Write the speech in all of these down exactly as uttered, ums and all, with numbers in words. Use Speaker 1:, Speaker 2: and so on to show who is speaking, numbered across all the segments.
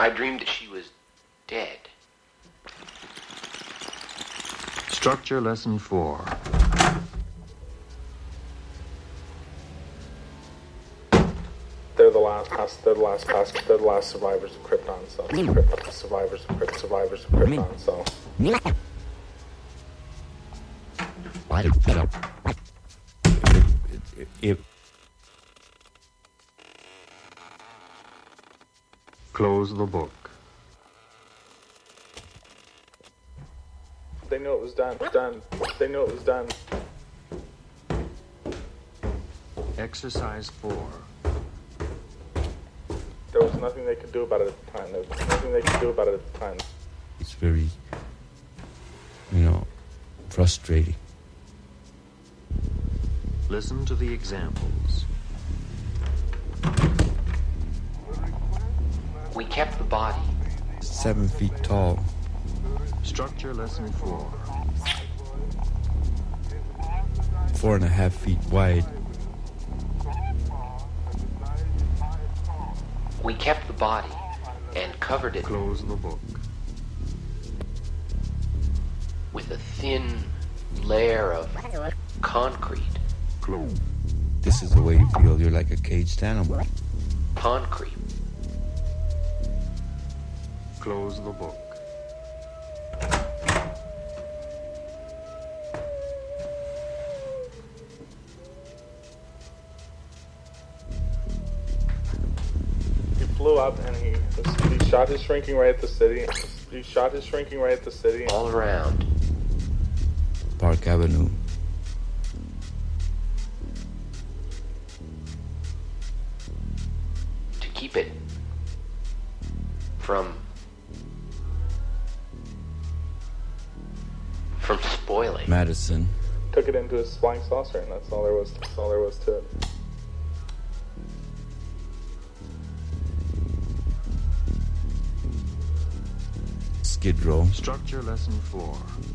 Speaker 1: I dreamed that she was dead.
Speaker 2: Structure lesson four.
Speaker 3: They're the last pass. They're the last pass. They're the last survivors of Krypton. So Krypton, survivors of Krypton. Survivors of Krypton. So.
Speaker 4: If
Speaker 2: Close the book.
Speaker 3: They knew it was done. Done. They knew it was done.
Speaker 2: Exercise four.
Speaker 3: There was nothing they could do about it at the time. There was nothing they could do about it at the time.
Speaker 4: it's very, you know, frustrating.
Speaker 2: Listen to the examples.
Speaker 1: We kept the body.
Speaker 4: Seven feet tall.
Speaker 2: Structure lesson four.
Speaker 4: Four and a half feet wide.
Speaker 1: We kept the body and covered it
Speaker 2: Close the book.
Speaker 1: with a thin layer of concrete.
Speaker 2: Close.
Speaker 4: This is the way you feel. You're like a caged animal.
Speaker 1: Concrete.
Speaker 2: Close the book.
Speaker 3: He flew up and he he shot his shrinking ray at the city. He shot his shrinking ray at the city.
Speaker 1: All around.
Speaker 4: Park Avenue.
Speaker 1: To keep it from from spoiling.
Speaker 4: Madison.
Speaker 3: Took it into his flying saucer, and that's all there was. That's all there was to it.
Speaker 4: Skid Row.
Speaker 2: Structure lesson four.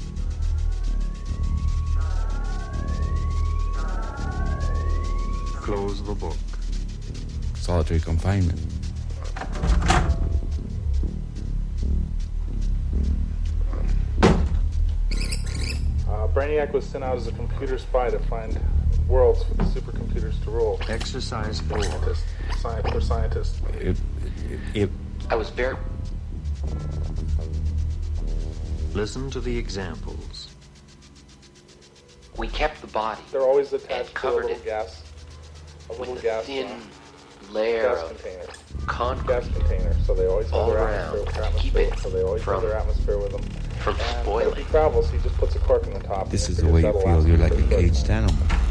Speaker 2: Close the book.
Speaker 4: Solitary confinement.
Speaker 3: Uh, Brainiac was sent out as a computer spy to find worlds for the supercomputers to rule.
Speaker 2: Exercise four.
Speaker 3: Scientists, science, they're scientists.
Speaker 4: If, if,
Speaker 1: I was very
Speaker 2: Listen to the examples.
Speaker 1: we kept the body
Speaker 3: They're always
Speaker 1: and
Speaker 3: attached to a
Speaker 1: covered
Speaker 3: little
Speaker 1: it
Speaker 3: gas, a little
Speaker 1: with a
Speaker 3: gas,
Speaker 1: thin
Speaker 3: uh,
Speaker 1: layer
Speaker 3: gas
Speaker 1: of
Speaker 3: container,
Speaker 1: concrete
Speaker 3: gas container. So they always have
Speaker 1: all
Speaker 3: their
Speaker 1: around
Speaker 3: atmosphere,
Speaker 1: to keep
Speaker 3: atmosphere
Speaker 1: it
Speaker 3: so they always
Speaker 1: from-
Speaker 3: have their atmosphere with them.
Speaker 1: from
Speaker 3: And if
Speaker 1: spoiling.
Speaker 3: he travels, he just puts a cork on the top.
Speaker 4: this
Speaker 3: and
Speaker 4: is
Speaker 3: he
Speaker 4: the way
Speaker 3: figures
Speaker 4: you
Speaker 3: that'll
Speaker 4: feel.
Speaker 3: last
Speaker 4: You're
Speaker 3: him
Speaker 4: like a
Speaker 3: pretty good.
Speaker 4: caged animal.